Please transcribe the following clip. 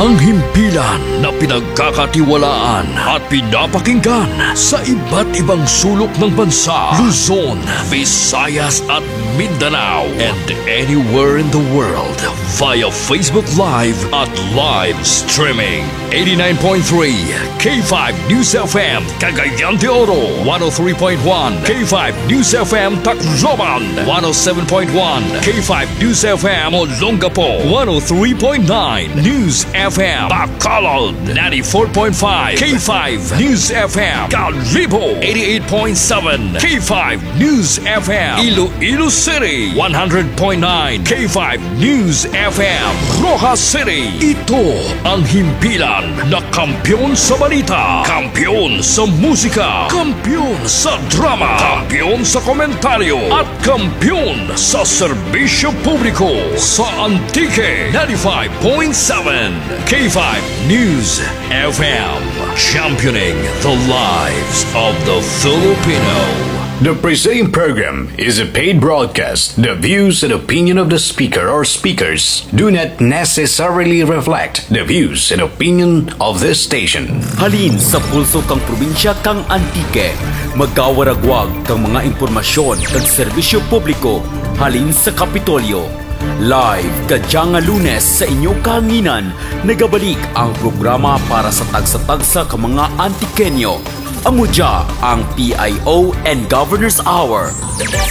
Ang himpilan na pinagkakatiwalaan at pinapakinggan sa iba't ibang sulok ng bansa, Luzon, Visayas at Mindanao, and anywhere in the world via Facebook Live at live streaming. 89.3 K5 News FM Cagayan de Oro, 103.1 K5 News FM Tacloban, 107.1 K5 News FM Olongapo, 103.9 News FM Bacolod, 94.5 K5 News FM Calibo, 88.7 K5 News FM Iloilo City, 100.9 K5 News FM Rojas City. Ito ang himpilan na kampiyon sa balita, kampiyon sa musika, kampiyon sa drama, kampiyon sa komentaryo, at kampiyon sa serbisyo publiko sa Antique 95.7 K5 News FM, championing the lives of the Filipino. The preceding program is a paid broadcast. The views and opinion of the speaker or speakers do not necessarily reflect the views and opinion of this station. Halin sa pulso kang probinsya kang Antique, magkawaragwag kang mga impormasyon kang serbisyo publiko halin sa Kapitolyo. Live kadyang nga Lunes sa inyong kahanginan, nagabalik ang programa para sa tagsa-tagsa ka mga Antikenyo. Amudya ang PIO and Governor's Hour. The best